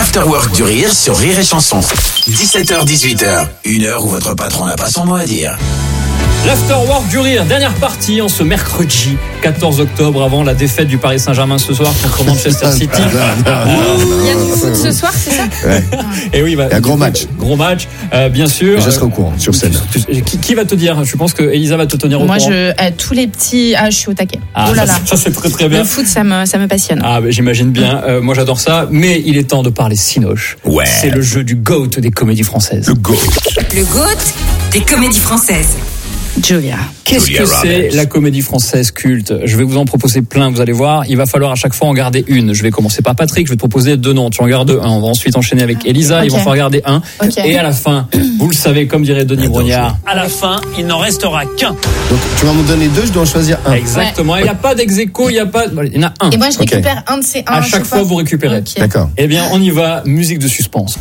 l'Afterwork du Rire sur Rire et Chanson. 17h-18h, une heure où votre patron n'a pas son mot à dire. L'Afterwork du Rire, dernière partie en ce mercredi 14 octobre avant la défaite du Paris Saint-Germain ce soir contre Manchester City. Il y a du foot ce soir, c'est ça? Ouais. Et oui, Il y a un gros match. Gros match, bien sûr. Je serai au courant sur scène. Qui va te dire? Je pense que Elisa va te tenir au courant. Moi, tous les petits. Je suis au taquet. Ah, oh là là. Ça c'est très très bien. Le foot, ça me passionne. Ah, bah, j'imagine bien. Moi, j'adore ça. Mais il est temps de parler cinoche. Ouais. C'est le jeu du GOAT des comédies françaises. Le GOAT. Le GOAT des comédies françaises. Julia. Qu'est-ce Julia que c'est Roberts. la comédie française culte? Je vais vous en proposer plein, vous allez voir. Il va falloir à chaque fois en garder une. Je vais commencer par Patrick, je vais te proposer 2 noms. Tu en gardes un. On va ensuite enchaîner avec Elisa, ils vont en garder un. Ok. Et à la fin, vous le savez, comme dirait Denis Brognard, à la fin, il n'en restera qu'un. Donc tu vas me donner 2, je dois en choisir un. Exactement. Il n'y a pas d'ex-aequo, il y en a un. Et moi, je Ok. récupère un de ces un. À chaque fois, vous récupérez. Ok. D'accord. Eh bien, on y va. Musique de suspense.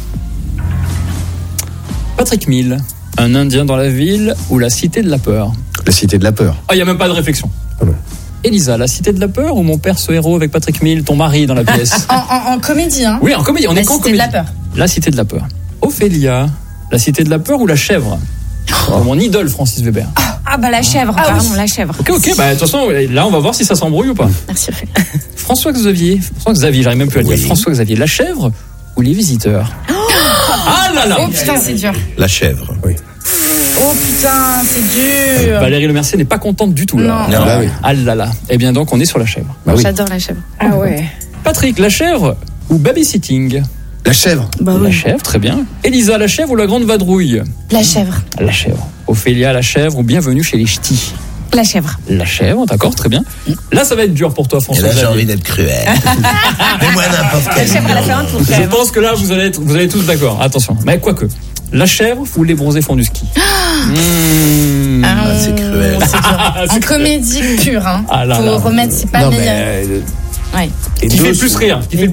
Patrick Mille, un Indien dans la ville ou la cité de la peur? La cité de la peur. Ah, il n'y a même pas de réflexion. Ah non. Elisa, la cité de la peur ou mon père ce héros avec Patrick Mille, ton mari dans la pièce? En comédie, hein. Oui, en comédie. On La est qu'en cité de comédie. la peur. La cité de la peur. Ophélia, la cité de la peur ou la chèvre? Mon idole, Francis Weber. Ah bah la chèvre, pardon, la chèvre. Ok, bah de toute façon, là on va voir si ça s'embrouille ou pas. Merci, Ophélie. François-Xavier, j'arrive même plus à le dire. Oui. François-Xavier, la chèvre ou les visiteurs? Ah là là! Oh putain, c'est dur. La chèvre. Oui. Oh putain, c'est dur. Valérie Lemercier n'est pas contente du tout là. Non. Ah bah oui. Ah là là. Eh bien donc on est sur la chèvre. Bah oui. J'adore la chèvre. Ah ouais. Patrick, la chèvre ou babysitting? La chèvre. Bah La oui. chèvre, très bien. Elisa, la chèvre ou la grande vadrouille? La chèvre. La chèvre. Ophélia, la chèvre ou bienvenue chez les ch'tis? La chèvre. La chèvre, d'accord, très bien. Là, ça va être dur pour toi, Et François. là, j'ai envie d'être cruel. Mets-moi n'importe La quel chèvre, elle a fait un tour quand Je même. pense que là, vous allez tous d'accord. Attention. Mais quoique, la chèvre ou les bronzés font du ski? c'est cruel. C'est dur. En comédie pure, hein. Ah là Faut là. remettre, c'est pas Non, meilleur. mais Ouais. et Qui fait deux le plus sont- rire? Qui fait le